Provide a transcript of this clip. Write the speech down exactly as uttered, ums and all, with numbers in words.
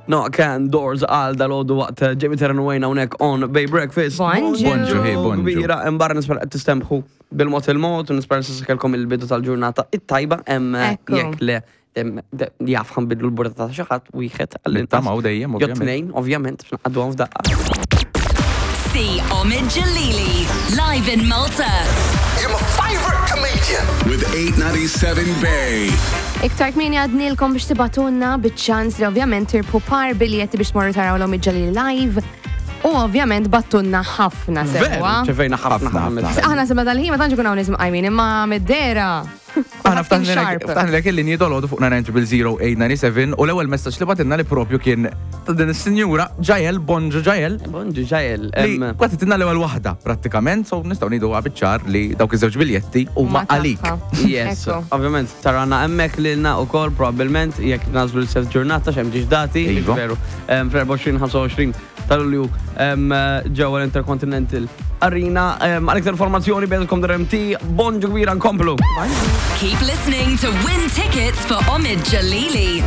No, can doors għal dal-għodu waqt Jamie Terranwayna unek on Bay Breakfast. Bonġu. Bonġu, hej, bonġu. Gbira, imbarra nisper għed tistemħu bil-mot il-mot, u nisper s-sakelkom il-bidu tal-ġurnata it-tajba, em Ekku. jek le jafħan bidlu l-burda ta' xaħat u jħet għallin. Tamaw dejjem, ovvjament. Jottnejn, ovvjament, għaddu għan f'daqqa. See Omid Jalili live in Malta. You're my favorite comedian. With eight ninety-seven Bay. Iktar kmini għadnilkom biex tibatunna bit-ċans li ovvjament tirpu par biljetti biex morru taraw l-Omid Jalili live. U ovvjament battunna ħafna sewa. ċefejna ħafna Ħafna, ħafna. Aħna sema dal-ħin ma tantx ikun hawn nisma' qajmin imma mid-dera. Aħna ftaħni lek il-linji tolgħodu fuq nine zero zero eight nine seven u l-ewwel messaġġ li batilna li propju kien ta' din is-sinjura Ġajel, Bonġu Ġajel. Bonġu ġajel. Li kwatit l-ewwel waħda prattikament, so nistgħu ngħidu biċ-ċar li dawk iż-żewġ biljetti huma għalik. Yes, ovvjament, tarana emmek li lna u kol, probabilment, jek nazlu l-sess ġurnata, xem ġiġdati, Iva. veru, fl-twenty twenty-five tal-ulju ġewa l-Intercontinental Arena. Għal-iktar informazzjoni bejnkom dar-M T, bonġu kbira nkomplu. Keep listening to win tickets for Omid Jalili.